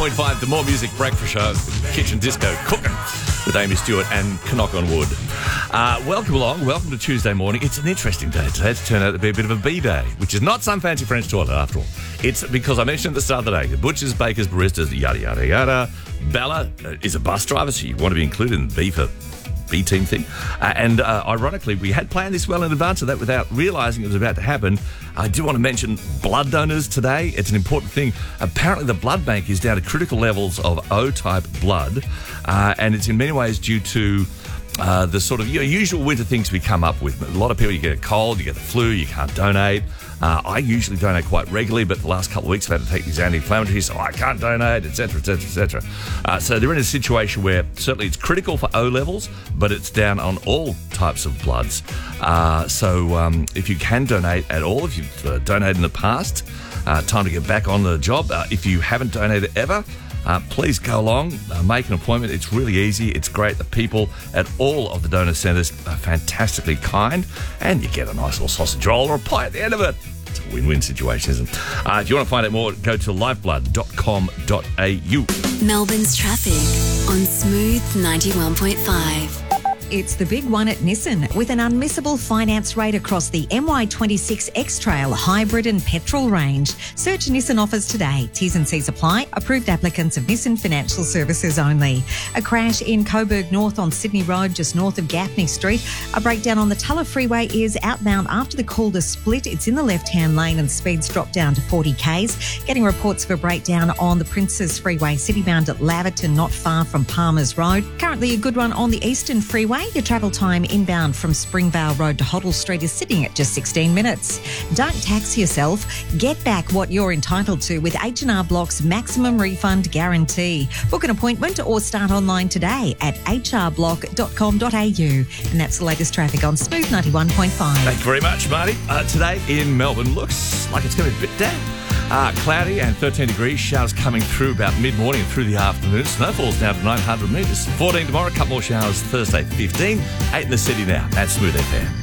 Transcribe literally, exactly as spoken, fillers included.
point five, the More Music Breakfast Show, Kitchen Disco Cooking with Amy Stewart and Knock on Wood. Uh, welcome along. Welcome to Tuesday morning. It's an interesting day today. It's turned out to be a bit of a B-day, which is not some fancy French toilet after all. It's because I mentioned at the start of the day, the butchers, bakers, baristas, yada, yada, yada. Bella is a bus driver, so you want to be included in the B for B team thing. Uh, and uh, ironically, we had planned this well in advance of that without realising it was about to happen. I do want to mention blood donors today. It's an important thing. Apparently, the blood bank is down to critical levels of O-type blood, uh, and it's in many ways due to uh, the sort of you know, usual winter things we come up with. A lot of people, you get a cold, you get the flu, you can't donate. Uh, I usually donate quite regularly, but the last couple of weeks I've had to take these anti-inflammatories, so I can't donate, et cetera, et cetera, et cetera. Uh, so they're in a situation where certainly it's critical for O levels, but it's down on all types of bloods. Uh, so um, if you can donate at all, if you've uh, donated in the past, uh, time to get back on the job. Uh, if you haven't donated ever, Uh, please go along, uh, make an appointment. It's really easy. It's great. The people at all of the donor centres are fantastically kind, and you get a nice little sausage roll or a pie at the end of it. It's a win-win situation, isn't it? Uh, if you want to find out more, go to lifeblood dot com dot a u. Melbourne's traffic on Smooth ninety-one point five. It's the big one at Nissan with an unmissable finance rate across the M Y twenty-six X-Trail hybrid and petrol range. Search Nissan offers today. T's and C's apply. Approved applicants of Nissan Financial Services only. A crash in Coburg North on Sydney Road, just north of Gaffney Street. A breakdown on the Tulla Freeway is outbound after the Calder split. It's in the left-hand lane and speeds drop down to forty k's. Getting reports of a breakdown on the Princes Freeway, citybound at Laverton, not far from Palmer's Road. Currently a good one on the Eastern Freeway. Your travel time inbound from Springvale Road to Hoddle Street is sitting at just sixteen minutes. Don't tax yourself. Get back what you're entitled to with H and R Block's maximum refund guarantee. Book an appointment or start online today at h r block dot com dot a u. And that's the latest traffic on Smooth ninety-one point five. Thank you very much, Marty. Uh, today in Melbourne looks like it's going to be a bit damp. Uh, cloudy and thirteen degrees. Showers coming through about mid-morning and through the afternoon. Snowfall's down to nine hundred metres. fourteen tomorrow, a couple more showers Thursday, fifteen. eight in the city now at Smooth F M.